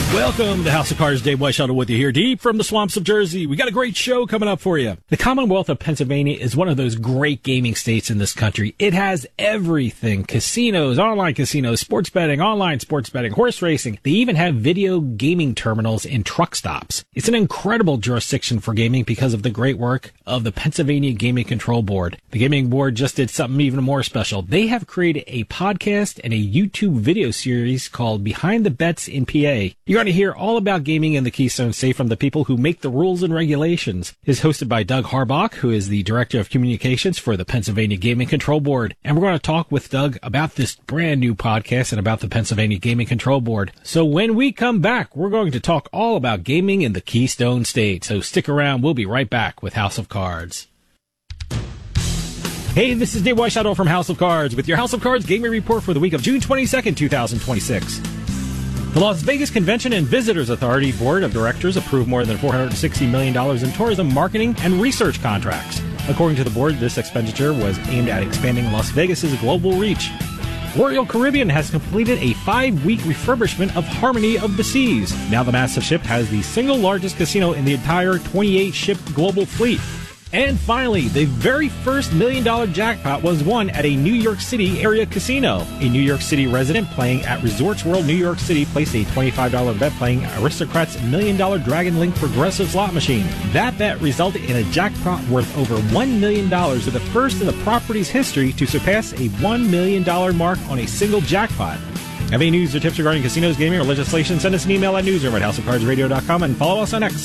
Welcome to House of Cards. Dave Weishuttle with you here, deep from the swamps of Jersey. We got a great show coming up for you. The Commonwealth of Pennsylvania is one of those great gaming states in this country. It has everything. Casinos, online casinos, sports betting, online sports betting, horse racing. They even have video gaming terminals in truck stops. It's an incredible jurisdiction for gaming because of the great work of the Pennsylvania Gaming Control Board. The Gaming Board just did something even more special. They have created a podcast and a YouTube video series called Behind the Bets in PA. You're going to hear all about gaming in the Keystone State from the people who make the rules and regulations. It's hosted by Doug Harbach, who is the Director of Communications for the Pennsylvania Gaming Control Board. And we're going to talk with Doug about this brand new podcast and about the Pennsylvania Gaming Control Board. So when we come back, we're going to talk all about gaming in the Keystone State. So stick around. We'll be right back with House of Cards. Hey, this is Dave Weishuttle from House of Cards with your House of Cards gaming report for the week of June 22nd, 2026. The Las Vegas Convention and Visitors Authority Board of Directors approved more than $460 million in tourism marketing and research contracts. According to the board, this expenditure was aimed at expanding Las Vegas's global reach. Royal Caribbean has completed a 5-week refurbishment of Harmony of the Seas. Now the massive ship has the single largest casino in the entire 28-ship global fleet. And finally, the very first $1 million jackpot was won at a New York City area casino. A New York City resident playing at Resorts World New York City placed a $25 bet playing Aristocrats' $1 million Dragon Link progressive slot machine. That bet resulted in a jackpot worth over $1 million, with the first in the property's history to surpass a $1 million mark on a single jackpot. Have any news or tips regarding casinos, gaming, or legislation? Send us an email at newsroom@houseofcardsradio.com and follow us on X